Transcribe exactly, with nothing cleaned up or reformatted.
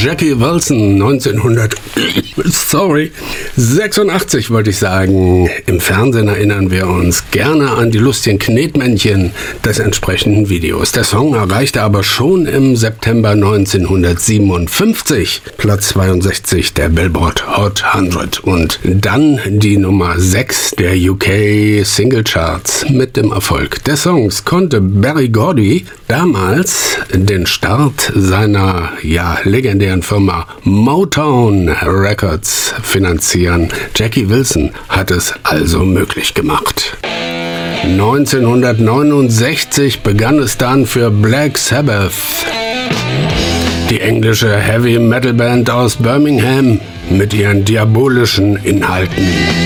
Jackie Wilson, neunzehnhundert, sorry, sechsundachtzig wollte ich sagen. Im Fernsehen erinnern wir uns gerne an die lustigen Knetmännchen des entsprechenden Videos. Der Song erreichte aber schon im September neunzehnhundertsiebenundfünfzig Platz zweiundsechzig der Billboard Hot hundert und dann die Nummer sechs der U K Singlecharts. Mit dem Erfolg des Songs konnte Berry Gordy damals den Start seiner ja legendären Firma Motown Records finanzieren. Jackie Wilson hat es also möglich gemacht. neunzehnhundertneunundsechzig begann es dann für Black Sabbath, die englische Heavy Metal Band aus Birmingham, mit ihren diabolischen Inhalten.